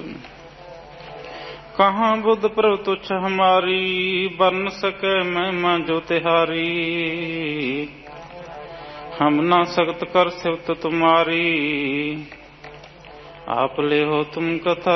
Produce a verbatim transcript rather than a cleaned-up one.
कहाँ बुद्ध प्रभु तुच्छ हमारी, बन सके महिमा जो तिहारी। हम ना सख्त कर सिफत तुम्हारी, आप ले हो तुम कथा